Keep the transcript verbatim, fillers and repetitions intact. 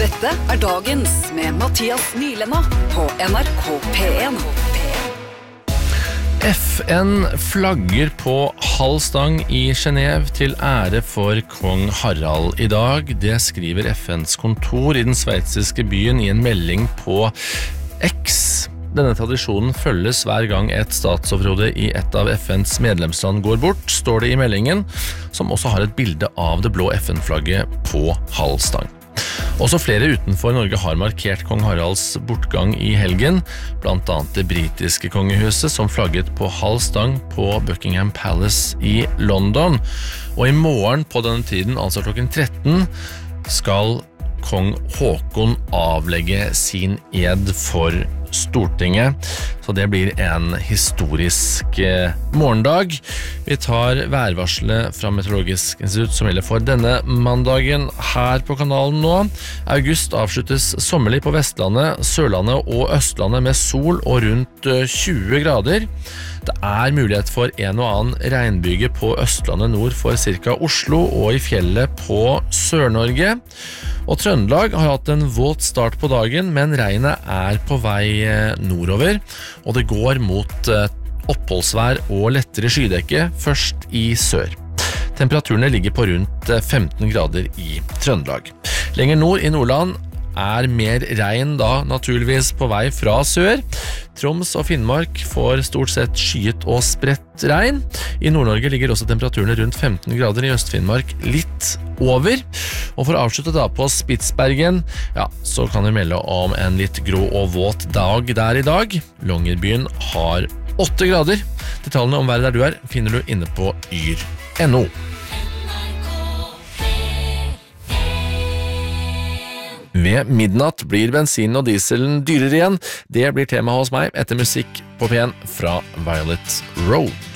Dette er Dagens med Mathias Nylenda på N R K P en. F N flagger på halv stang i Genève til ære for kong Harald i dag. Det skriver F N's kontor i den sveitsiske byen i en melding på X. Denne tradisjonen følges hver gang et statsoverhode i et av F N's medlemsland går bort, står det i meldingen, som også har et bilde av det blå F N-flagget på halv stang. Også flere utenfor Norge har markert kong Haralds bortgang i helgen, blant annet det britiske kongehuset som flagget på halv stang på Buckingham Palace i London. Og i morgen på denne tiden, altså klokken tretten, skal kong Håkon avlegge sin ed for Stortinget, så det blir en historisk eh, morgendag. Vi tar værvarselet fra Meteorologisk institutt som gjelder for denne mandagen her på kanalen nå. August avsluttes sommerlig på Vestlandet, Sørlandet og Østlandet med sol og rundt tjue grader. Det er mulighet for en og annen regnbyge på Østlandet nord for cirka Oslo og i fjellet på Sør-Norge. Og Trøndelag har hatt en våt start på dagen, men regnet er på vei nordover, og det går mot oppholdsvær og lettere skydekke først i sør. Temperaturene ligger på rundt femten grader i Trøndelag. Lenger nord i Nordland er mer regn da naturligvis på vei fra sør. Troms og Finnmark får stort sett skyet og spredt regn. I Nord-Norge ligger også temperaturene rundt femten grader, i Øst-Finnmark litt over. Og for å avslutte da på Spitsbergen, ja, så kan vi melde om en litt grå og våt dag der i dag. Longyearbyen har åtte grader. Detaljene om været der du er finner du inne på yr punktum no. Ved midnatt blir bensin og dieselen dyrere igjen. Det blir tema hos meg etter musikk på P en fra Violet Road.